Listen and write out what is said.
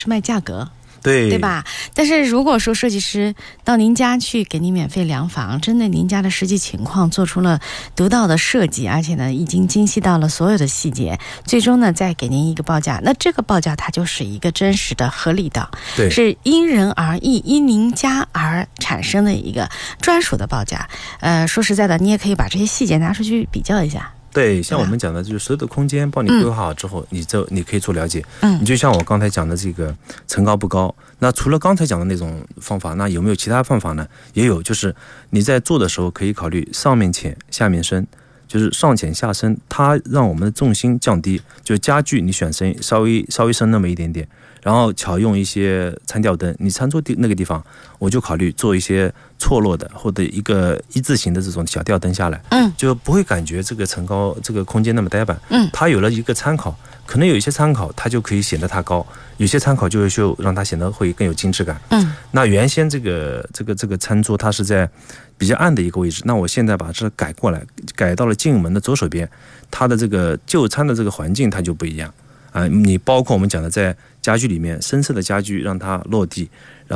是卖价格。 对吧？但是如果说设计师到您家去给您免费量房，针对您家的实际情况做出了独到的设计，而且呢已经精细到了所有的细节，最终呢再给您一个报价，那这个报价它就是一个真实的、合理的， 对， 是因人而异、因您家而产生的一个专属的报价。说实在的，你也可以把这些细节拿出去比较一下。 对，像我们讲的就是所有的空间帮你规划好之后，你可以做了解。你就像我刚才讲的这个层高不高，那除了刚才讲的那种方法，那有没有其他方法呢？也有，就是你在做的时候可以考虑上面浅下面深，就是上浅下深，它让我们的重心降低。就家具你选深，稍微深那么一点点，然后巧用一些餐吊灯，你餐桌那个地方，我就考虑做一些错落的或者一个一字形的这种小吊灯下来，就不会感觉这个层高这个空间那么呆板。它有了一个参考，可能有一些参考它就可以显得它高，有些参考就会让它显得会更有精致感。那原先这个餐桌它是在比较暗的一个位置，那我现在把这改过来，改到了进门的左手边，它的这个就餐的这个环境它就不一样。你包括我们讲的在家居里面深色的家居让它落地，然后